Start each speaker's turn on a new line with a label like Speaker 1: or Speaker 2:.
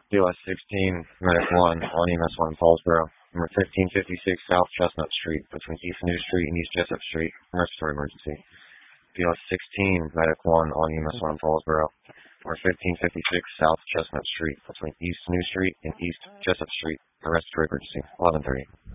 Speaker 1: BLS 16, Medic 1, on EMS 1, Paulsboro. Number 1556 South Chestnut Street, between East New Street and East Jessup Street. Respiratory emergency. BLS 16, Medic 1, on EMS 1, Paulsboro. Number 1556 South Chestnut Street, between East New Street and East Jessup Street. Respiratory emergency. 11:30.